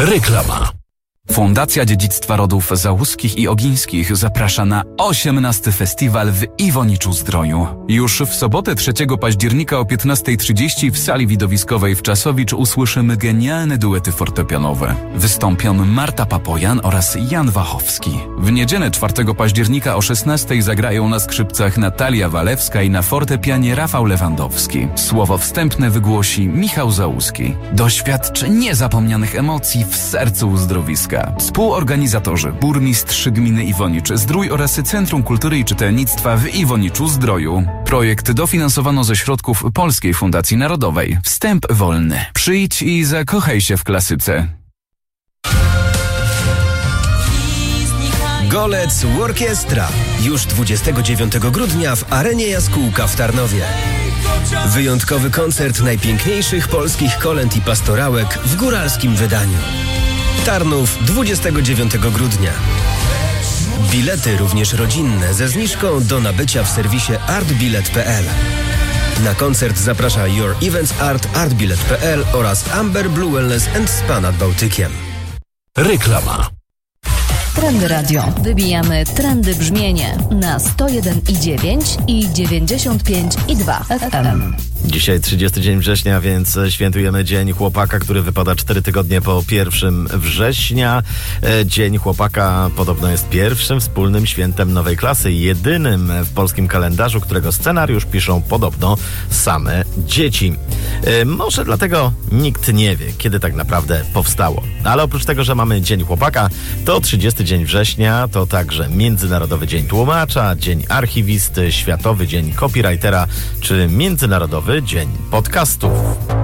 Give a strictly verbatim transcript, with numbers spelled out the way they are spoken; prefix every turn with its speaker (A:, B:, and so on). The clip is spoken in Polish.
A: Reklama. Fundacja Dziedzictwa Rodów Załuskich i Ogińskich zaprasza na osiemnasty festiwal w Iwoniczu-Zdroju. Już w sobotę trzeciego października o piętnastej trzydzieści w sali widowiskowej w Czasowicz usłyszymy genialne duety fortepianowe. Wystąpią Marta Papojan oraz Jan Wachowski. W niedzielę czwartego października o szesnastej zagrają na skrzypcach Natalia Walewska i na fortepianie Rafał Lewandowski. Słowo wstępne wygłosi Michał Załuski. Doświadcz niezapomnianych emocji w sercu uzdrowiska. Współorganizatorzy burmistrz gminy Iwonicz Zdrój oraz Centrum Kultury i Czytelnictwa w Iwoniczu-Zdroju. Projekt dofinansowano ze środków Polskiej Fundacji Narodowej. Wstęp wolny. Przyjdź i zakochaj się w klasyce.
B: Golec Orkiestra. Już dwudziestego dziewiątego grudnia w Arenie Jaskółka w Tarnowie. Wyjątkowy koncert najpiękniejszych polskich kolęd i pastorałek w góralskim wydaniu. Tarnów, dwudziestego dziewiątego grudnia. Bilety również rodzinne ze zniżką do nabycia w serwisie artbilet kropka p l. Na koncert zaprasza Your Events Art, artbilet kropka p l oraz Amber Blue Wellness and Spa nad Bałtykiem.
A: Reklama.
C: Trendy Radio. Wybijamy trendy brzmienie na sto jeden i dziewięć i dziewięćdziesiąt pięć i dwa F M.
D: Dzisiaj trzydziesty dzień września, więc świętujemy Dzień Chłopaka, który wypada cztery tygodnie po pierwszym września. Dzień Chłopaka podobno jest pierwszym wspólnym świętem nowej klasy, jedynym w polskim kalendarzu, którego scenariusz piszą podobno same dzieci. Może dlatego nikt nie wie, kiedy tak naprawdę powstało. Ale oprócz tego, że mamy Dzień Chłopaka, to trzydziesty dzień września to także Międzynarodowy Dzień Tłumacza, Dzień Archiwisty, Światowy Dzień Copywritera czy Międzynarodowy Dzień Podcastów.